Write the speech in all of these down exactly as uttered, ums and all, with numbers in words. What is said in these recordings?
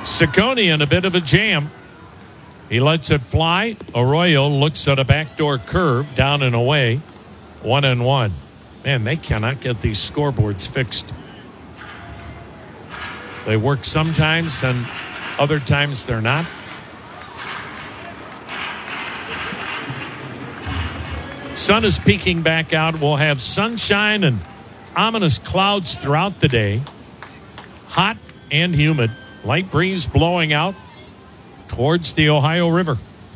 Ciccone in a bit of a jam. He lets it fly. Arroyo looks at a backdoor curve down and away. One and one. Man, they cannot get these scoreboards fixed. They work sometimes and other times they're not. Sun is peeking back out. We'll have sunshine and ominous clouds throughout the day. Hot and humid. Light breeze blowing out towards the Ohio River.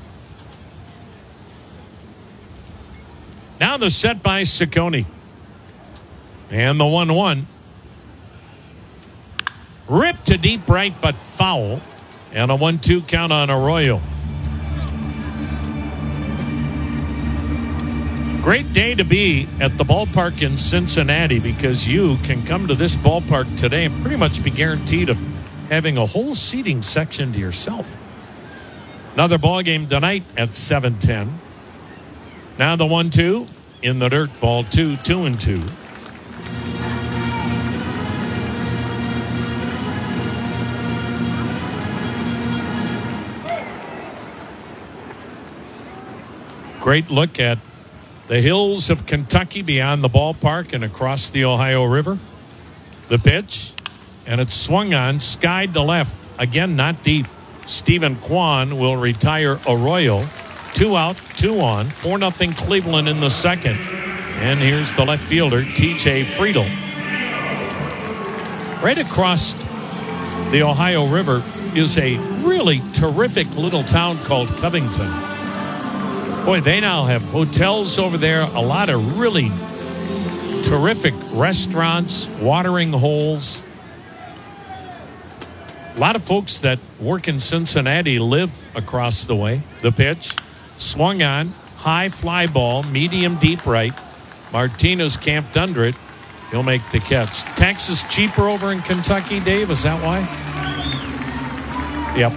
Now the set by Ciccone. And the one one. Ripped to deep right, but foul. And a one two count on Arroyo. Great day to be at the ballpark in Cincinnati because you can come to this ballpark today and pretty much be guaranteed of having a whole seating section to yourself. Another ball game tonight at seven ten. Now the one two in the dirt, ball two, two and two. Great look at the hills of Kentucky beyond the ballpark and across the Ohio River. The pitch, and it's swung on, skied to left. Again, not deep. Stephen Kwan will retire Arroyo. Two out, two on. four nothing Cleveland in the second. And here's the left fielder, T J Friedl. Right across the Ohio River is a really terrific little town called Covington. Boy, they now have hotels over there, a lot of really terrific restaurants, watering holes. A lot of folks that work in Cincinnati live across the way. The pitch, swung on, high fly ball, medium deep right. Martinez camped under it. He'll make the catch. Taxes cheaper over in Kentucky, Dave, is that why? Yep.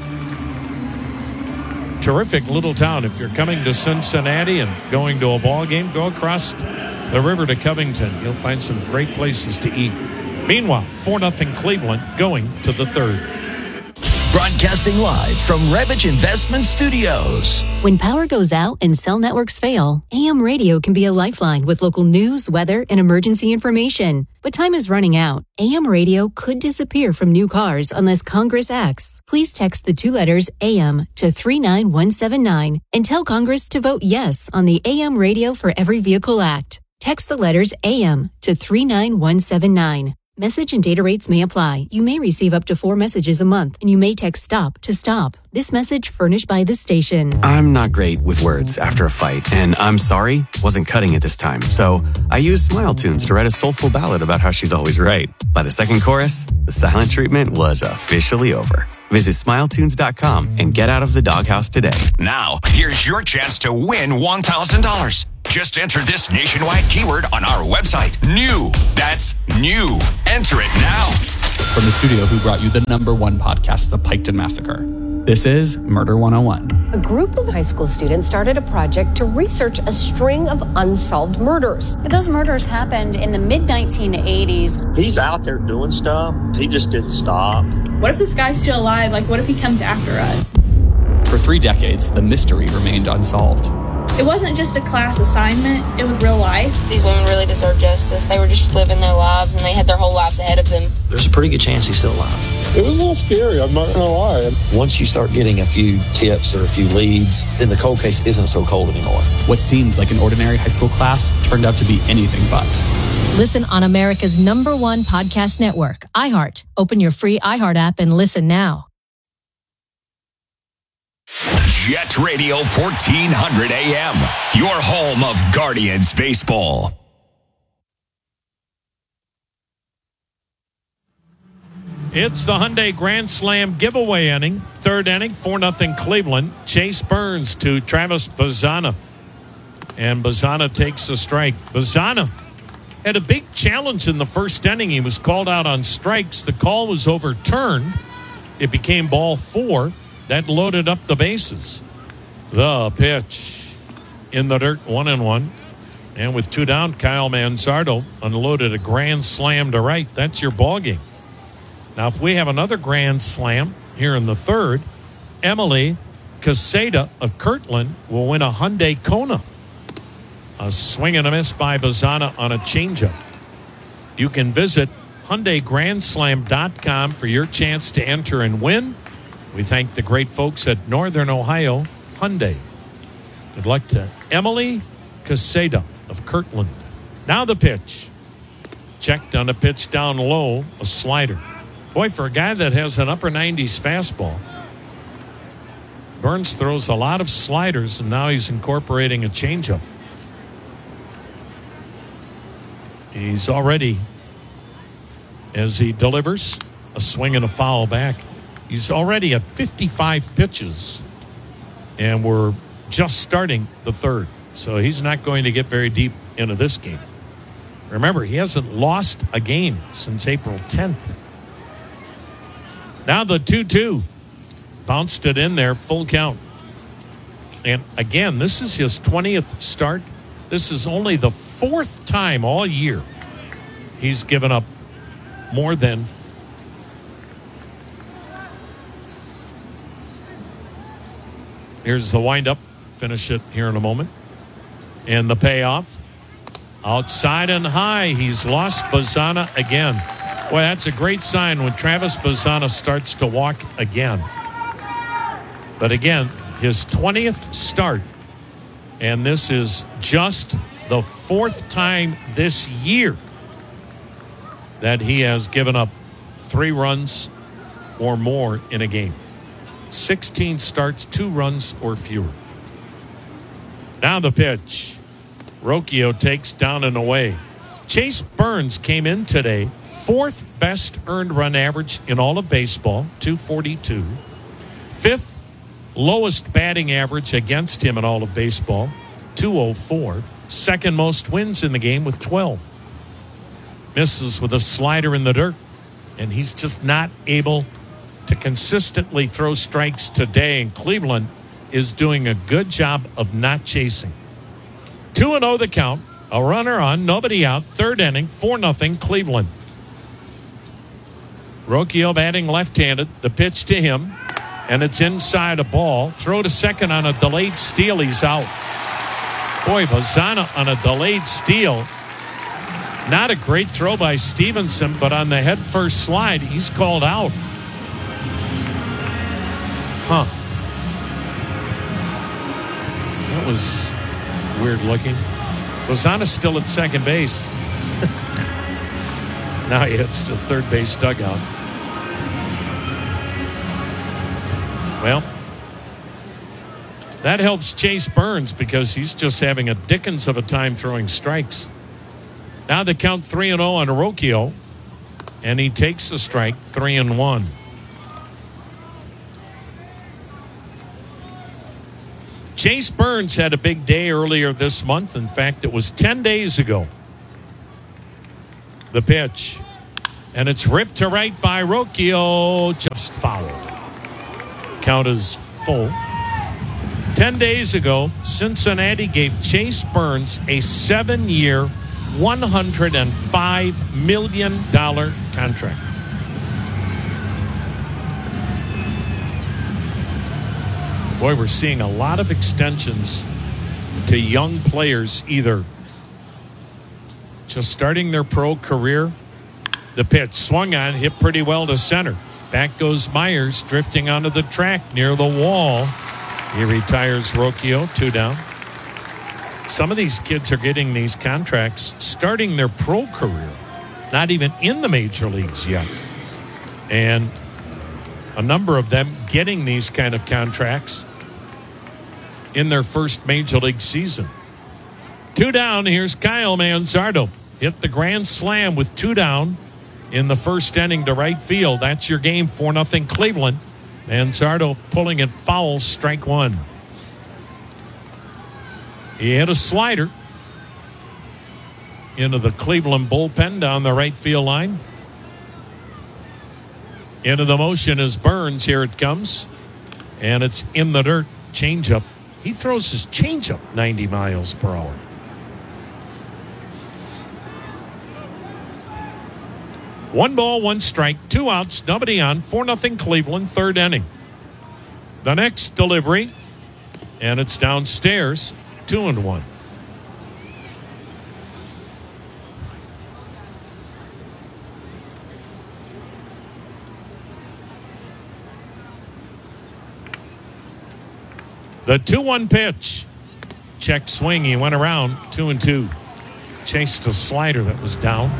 Terrific little town. If you're coming to Cincinnati and going to a ball game, go across the river to Covington. You'll find some great places to eat. Meanwhile, four nothing Cleveland going to the third. Broadcasting live from Revich Investment Studios. When power goes out and cell networks fail, A M radio can be a lifeline with local news, weather, and emergency information. But time is running out. A M radio could disappear from new cars unless Congress acts. Please text the two letters A M to three nine one seven nine and tell Congress to vote yes on the A M Radio for Every Vehicle Act. Text the letters A M to three nine one seven nine. Message and data rates may apply. You may receive up to four messages a month, and you may text STOP to stop. This message furnished by this station. I'm not great with words after a fight, and I'm sorry wasn't cutting it this time. So I used Smile Tunes to write a soulful ballad about how she's always right. By the second chorus, the silent treatment was officially over. Visit smile tunes dot com and get out of the doghouse today. Now, here's your chance to win one thousand dollars. Just enter this nationwide keyword on our website. New. That's new. Enter it now. From the studio who brought you the number one podcast, The Piketon Massacre. This is Murder one oh one. A group of high school students started a project to research a string of unsolved murders. Those murders happened in the mid nineteen eighties. He's out there doing stuff. He just didn't stop. What if this guy's still alive? Like, what if he comes after us? For three decades, the mystery remained unsolved. It wasn't just a class assignment, it was real life. These women really deserve justice. They were just living their lives, and they had their whole lives ahead of them. There's a pretty good chance he's still alive. It was a little scary, I'm not going to lie. Once you start getting a few tips or a few leads, then the cold case isn't so cold anymore. What seemed like an ordinary high school class turned out to be anything but. Listen on America's number one podcast network, iHeart. Open your free iHeart app and listen now. Jet Radio fourteen hundred A M, your home of Guardians baseball. It's the Hyundai Grand Slam giveaway inning. Third inning, four nothing Cleveland. Chase Burns to Travis Bazzana. And Bazzana takes a strike. Bazzana had a big challenge in the first inning. He was called out on strikes. The call was overturned. It became ball four. That loaded up the bases. The pitch in the dirt, one and one. And with two down, Kyle Manzardo unloaded a grand slam to right. That's your ball game. Now, if we have another grand slam here in the third. Emily Caseta of Kirtland will win a Hyundai Kona. A swing and a miss by Bazzana on a changeup. You can visit Hyundai Grand Slam dot com for your chance to enter and win. We thank the great folks at Northern Ohio Hyundai. Good luck to Emily Caseta of Kirtland. Now the pitch. Checked on a pitch down low, a slider. Boy, for a guy that has an upper nineties fastball, Burns throws a lot of sliders, and now he's incorporating a changeup. He's already, as he delivers, a swing and a foul back. He's already at fifty-five pitches, and we're just starting the third. So he's not going to get very deep into this game. Remember, he hasn't lost a game since April tenth. Now the two two. Bounced it in there, full count. And again, this is his twentieth start. This is only the fourth time all year he's given up more than Here's the windup. Finish it here in a moment. And the payoff. Outside and high. He's lost Bazzana again. Boy, that's a great sign when Travis Bazzana starts to walk again. But again, his twentieth start. And this is just the fourth time this year that he has given up three runs or more in a game. sixteen starts, two runs or fewer. Now the pitch. Rocchio takes down and away. Chase Burns came in today, fourth best earned run average in all of baseball, two forty-two. Fifth lowest batting average against him in all of baseball, two oh four. Second most wins in the game with twelve. Misses with a slider in the dirt, and he's just not able to consistently throw strikes today. And Cleveland is doing a good job of not chasing. two and oh the count. A runner on, nobody out. Third inning, four nothing Cleveland. Rocchio batting left-handed. The pitch to him, and it's inside a ball. Throw to second on a delayed steal. He's out. Boy, Bazzana on a delayed steal. Not a great throw by Stevenson, but on the head-first slide, he's called out. Huh. That was weird looking. Bazzana's still at second base. Now he heads to third base dugout. Well, that helps Chase Burns because he's just having a dickens of a time throwing strikes. Now they count three and oh on Rocchio, and he takes the strike, three and one. Chase Burns had a big day earlier this month. In fact, it was ten days ago. The pitch. And it's ripped to right by Rocchio. Just foul. Count is full. Ten days ago, Cincinnati gave Chase Burns a seven-year, one hundred five million dollars contract. Boy, we're seeing a lot of extensions to young players, either just starting their pro career. The pitch swung on, hit pretty well to center. Back goes Myers, drifting onto the track near the wall. He retires Rocchio, two down. Some of these kids are getting these contracts starting their pro career, not even in the major leagues yet. And a number of them getting these kind of contracts in their first major league season. Two down, here's Kyle Manzardo. Hit the grand slam with two down in the first inning to right field. That's your game, four nothing Cleveland. Manzardo pulling it foul, strike one. He hit a slider into the Cleveland bullpen down the right field line. Into the motion is Burns. Here it comes. And it's in the dirt. Changeup. He throws his changeup ninety miles per hour. One ball, one strike, two outs, nobody on, four nothing Cleveland, third inning. The next delivery, and it's downstairs, two and one. The two one pitch. Check swing. He went around two and two. Chased a slider that was down.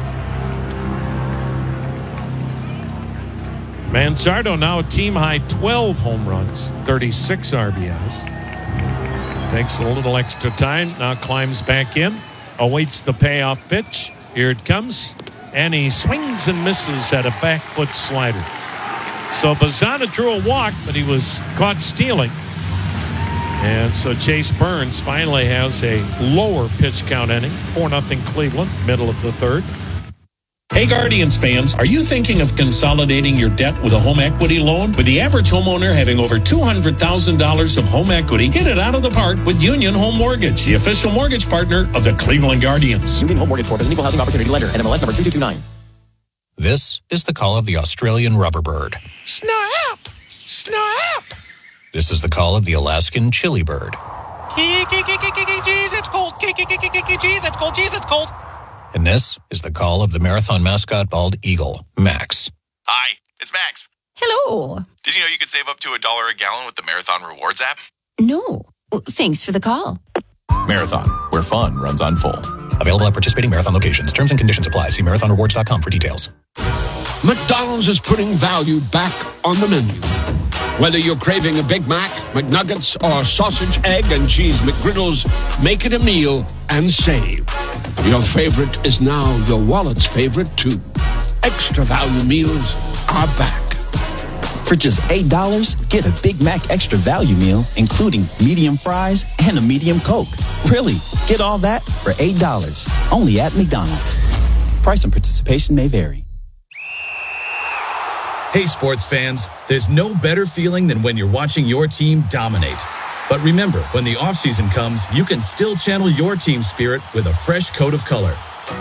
Manzardo now a team high twelve home runs, thirty-six R B Is. Takes a little extra time. Now climbs back in. Awaits the payoff pitch. Here it comes. And he swings and misses at a back foot slider. So Bazzana drew a walk, but he was caught stealing. And so Chase Burns finally has a lower pitch count inning. four nothing Cleveland, middle of the third. Hey Guardians fans, are you thinking of consolidating your debt with a home equity loan? With the average homeowner having over two hundred thousand dollars of home equity, get it out of the park with Union Home Mortgage, the official mortgage partner of the Cleveland Guardians. Union Home Mortgage Corp is an equal housing opportunity lender and M L S number two two two nine. This is the call of the Australian rubberbird. Snap! Snap! This is the call of the Alaskan chili bird. Jeez, it's cold. Jeez, it's cold. Jeez, it's cold. And this is the call of the marathon mascot bald eagle, Max. Hi, it's Max. Hello. Did you know you could save up to a dollar a gallon with the Marathon Rewards app? No. Well, thanks for the call. Marathon, where fun runs on full. Available at participating Marathon locations. Terms and conditions apply. See marathon rewards dot com for details. McDonald's is putting value back on the menu. Whether you're craving a Big Mac, McNuggets, or sausage, egg, and cheese McGriddles, make it a meal and save. Your favorite is now your wallet's favorite, too. Extra value meals are back. For just eight dollars, get a Big Mac Extra Value Meal, including medium fries and a medium Coke. Really, get all that for eight dollars. Only at McDonald's. Price and participation may vary. Hey, sports fans, there's no better feeling than when you're watching your team dominate. But remember, when the offseason comes, you can still channel your team spirit with a fresh coat of color.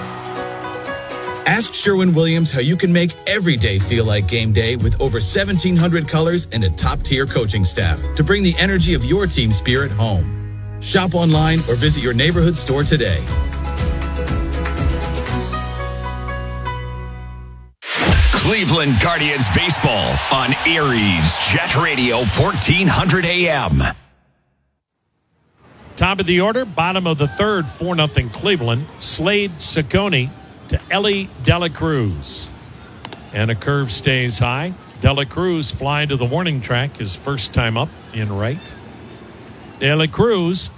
Ask Sherwin-Williams how you can make every day feel like game day with over seventeen hundred colors and a top-tier coaching staff to bring the energy of your team spirit home. Shop online or visit your neighborhood store today. Cleveland Guardians baseball on Erie's Jet Radio fourteen hundred A M. Top of the order, bottom of the third, four nothing Cleveland. Slade Ciccone to Ellie Dela Cruz. And a curve stays high. Dela Cruz flying to the warning track, his first time up in right. Dela Cruz,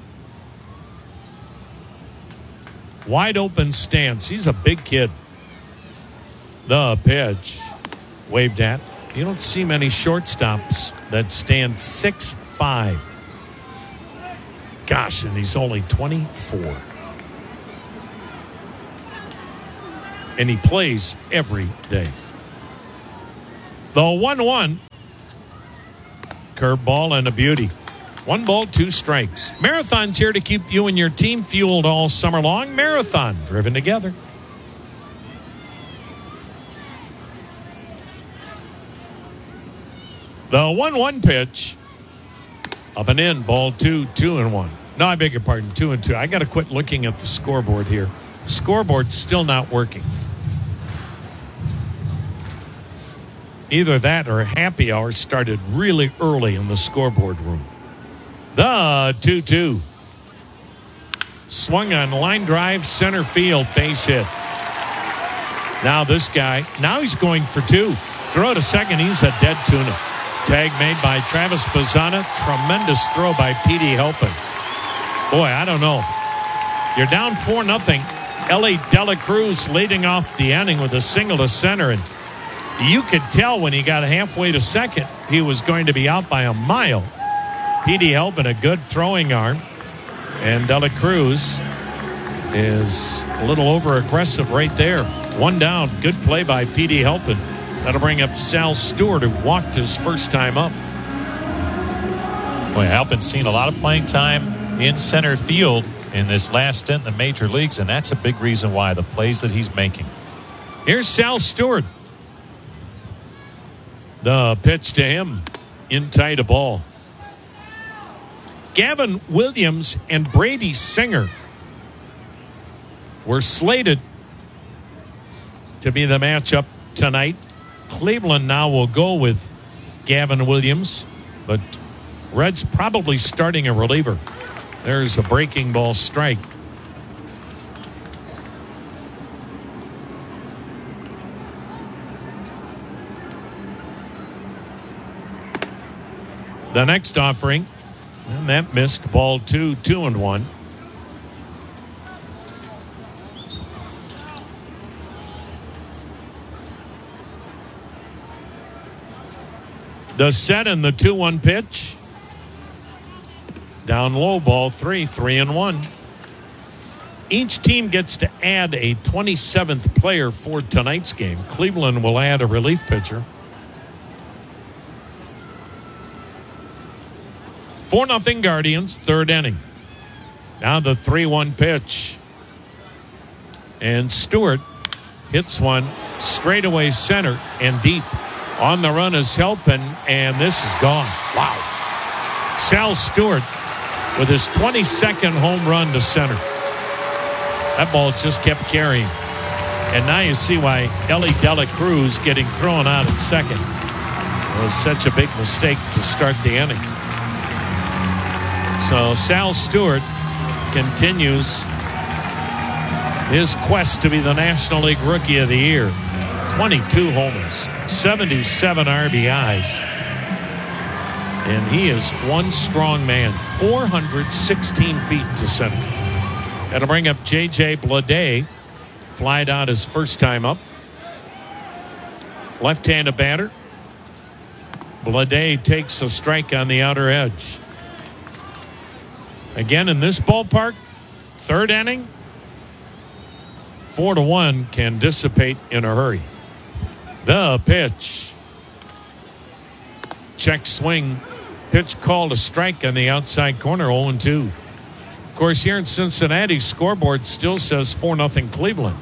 wide open stance. He's a big kid. The pitch, waved at. You don't see many shortstops that stand six five. Gosh, and he's only twenty-four. And he plays every day. The one one. Curveball and a beauty. One ball, two strikes. Marathon's here to keep you and your team fueled all summer long. Marathon, driven together. The one one pitch. Up and in. Ball two, two and one. No, I beg your pardon. Two and two. I got to quit looking at the scoreboard here. Scoreboard's still not working. Either that or happy hour started really early in the scoreboard room. The two two. Swung on line drive, center field, base hit. Now this guy, now he's going for two. Throw to second, he's a dead tuna. Tag made by Travis Bazzana. Tremendous throw by Petey Helpin. Boy, I don't know. You're down four nothing. Ellie Dela Cruz leading off the inning with a single to center. And you could tell when he got halfway to second, he was going to be out by a mile. Petey Helpin, a good throwing arm. And Dela Cruz is a little over aggressive right there. One down. Good play by Petey Helpin. That'll bring up Sal Stewart, who walked his first time up. Boy, Halpin's seen a lot of playing time in center field in this last stint in the major leagues, and that's a big reason why, the plays that he's making. Here's Sal Stewart. The pitch to him. In tight a ball. Gavin Williams and Brady Singer were slated to be the matchup tonight. Cleveland now will go with Gavin Williams, but Reds probably starting a reliever. There's a breaking ball strike. The next offering, and that missed, ball two, two and one. The set and the two one pitch. Down low, ball three, three and one. Each team gets to add a twenty-seventh player for tonight's game. Cleveland will add a relief pitcher. four nothing Guardians, third inning. Now the three one pitch. And Stewart hits one straightaway center and deep. On the run is Helpin, and this is gone. Wow. Sal Stewart with his twenty-second home run to center. That ball just kept carrying. And now you see why Ellie Dela Cruz getting thrown out at second. It was such a big mistake to start the inning. So Sal Stewart continues his quest to be the National League Rookie of the Year. twenty-two homers, seventy-seven R B Is. And he is one strong man, four hundred sixteen feet to center. That'll bring up J J Bleday. Flied out his first time up. Left-handed batter. Bleday takes a strike on the outer edge. Again in this ballpark, third inning, four to one can dissipate in a hurry. The pitch. Check swing. Pitch called a strike on the outside corner, oh and two. Of course, here in Cincinnati, scoreboard still says four nothing Cleveland.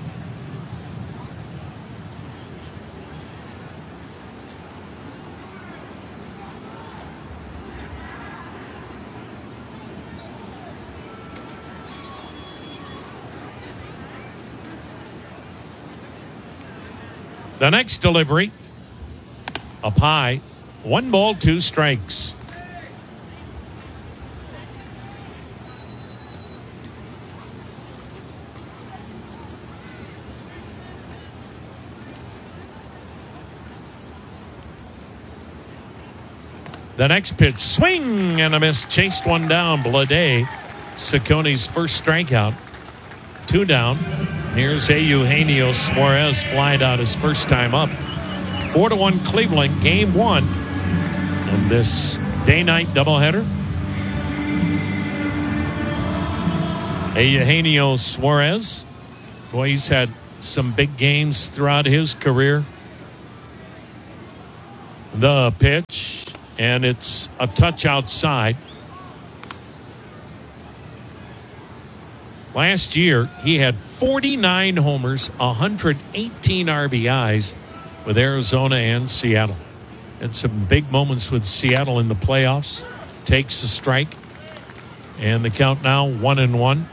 The next delivery, up high, one ball, two strikes. The next pitch, swing and a miss, chased one down. Bleday, Cecconi's first strikeout. Two down. Here's Eugenio Suarez, flied out his first time up. Four to one Cleveland, game one of this day-night doubleheader. Eugenio Suarez, boy, he's had some big games throughout his career. The pitch, and it's a touch outside. Last year, he had forty-nine homers, one hundred eighteen R B Is with Arizona and Seattle. Had some big moments with Seattle in the playoffs. Takes a strike. And the count now, one and one.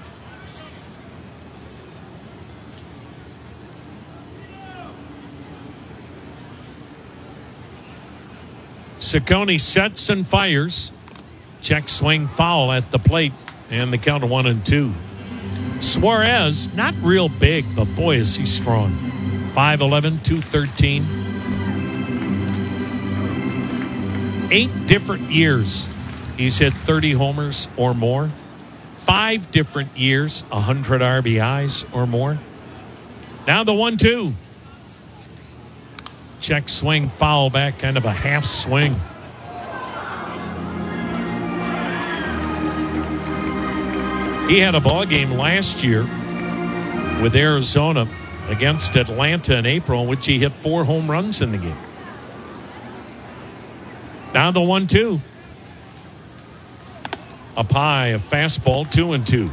Cecconi sets and fires. Check swing foul at the plate. And the count of one and two. Suarez, not real big, but boy, is he strong. five eleven, two thirteen. Eight different years he's hit thirty homers or more. Five different years, one hundred R B Is or more. Now the one two. Check swing, foul back, kind of a half swing. He had a ball game last year with Arizona against Atlanta in April, in which he hit four home runs in the game. Now the one two. Up high, a fastball, two and two.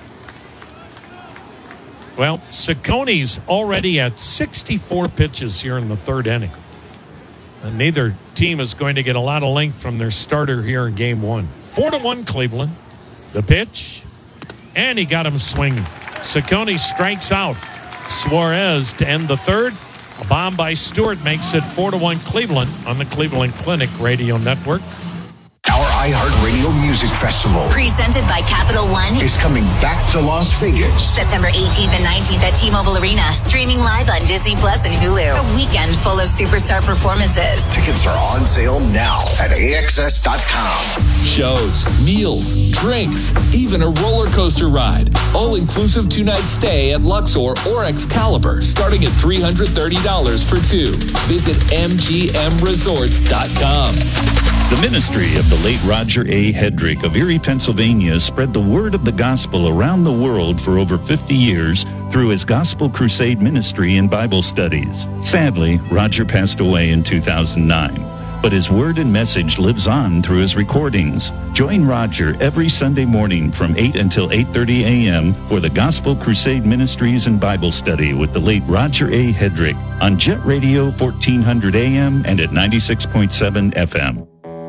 Well, Cecconi's already at sixty-four pitches here in the third inning. And neither team is going to get a lot of length from their starter here in game one. Four to one Cleveland. The pitch. And he got him swinging. Ciccone strikes out. Suarez to end the third. A bomb by Stewart makes it four to one Cleveland on the Cleveland Clinic Radio Network. Our iHeartRadio Music Festival, presented by Capital One, is coming back to Las Vegas. September eighteenth and nineteenth at T-Mobile Arena. Streaming live on Disney Plus and Hulu. A weekend full of superstar performances. Tickets are on sale now at A X S dot com. Shows, meals, drinks, even a roller coaster ride. All-inclusive two-night stay at Luxor or Excalibur, starting at three hundred thirty dollars for two. Visit M G M resorts dot com. The ministry of the late Roger A. Hedrick of Erie, Pennsylvania, spread the word of the gospel around the world for over fifty years through his Gospel Crusade ministry and Bible studies. Sadly, Roger passed away in two thousand nine, but his word and message lives on through his recordings. Join Roger every Sunday morning from eight until eight thirty a.m. for the Gospel Crusade Ministries and Bible Study with the late Roger A. Hedrick on Jet Radio fourteen hundred A M and at ninety-six point seven F M.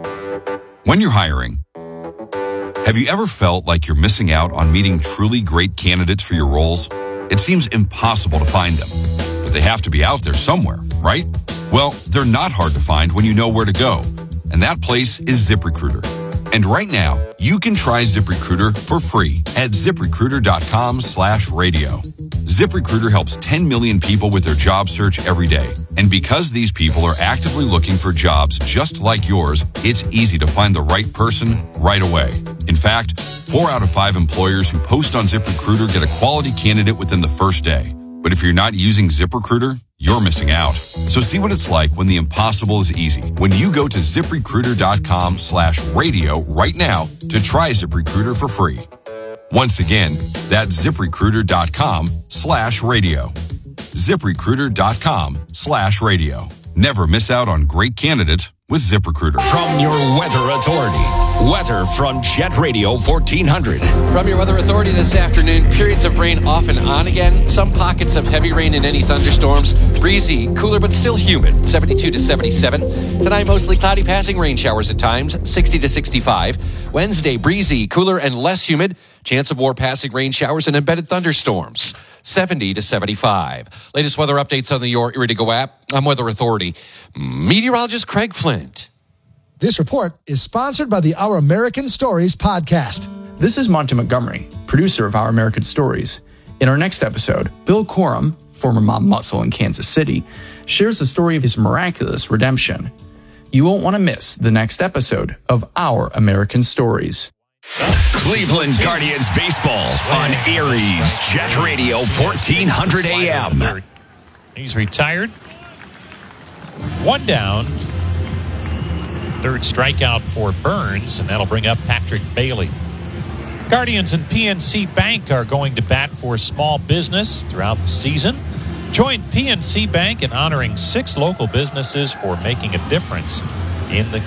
When you're hiring, have you ever felt like you're missing out on meeting truly great candidates for your roles? It seems impossible to find them, but they have to be out there somewhere, right? Well, they're not hard to find when you know where to go, and that place is ZipRecruiter. And right now, you can try ZipRecruiter for free at ZipRecruiter.com slash radio. ZipRecruiter helps ten million people with their job search every day. And because these people are actively looking for jobs just like yours, it's easy to find the right person right away. In fact, four out of five employers who post on ZipRecruiter get a quality candidate within the first day. But if you're not using ZipRecruiter, you're missing out. So see what it's like when the impossible is easy. When you go to ZipRecruiter.com slash radio right now to try ZipRecruiter for free. Once again, that's ZipRecruiter.com slash radio. ZipRecruiter.com slash radio. Never miss out on great candidates with ZipRecruiter. From your Weather Authority, weather from Jet Radio fourteen hundred. From your Weather Authority this afternoon, periods of rain off and on again. Some pockets of heavy rain and any thunderstorms. Breezy, cooler but still humid, seventy-two to seventy-seven. Tonight, mostly cloudy, passing rain showers at times, sixty to sixty-five. Wednesday, breezy, cooler and less humid. Chance of more passing rain showers and embedded thunderstorms, seventy to seventy-five. Latest weather updates on the Your Iridigo app. I'm Weather Authority meteorologist Craig Flint. This report is sponsored by the Our American Stories podcast. This is Monty Montgomery, producer of Our American Stories. In our next episode, Bill Corum, former mob muscle in Kansas City, shares the story of his miraculous redemption. You won't want to miss the next episode of Our American Stories. Cleveland Guardians baseball on Erie's Jet Radio fourteen hundred A M. He's retired. One down. Third strikeout for Burns, and that'll bring up Patrick Bailey. Guardians and P N C Bank are going to bat for small business throughout the season. Join P N C Bank in honoring six local businesses for making a difference in the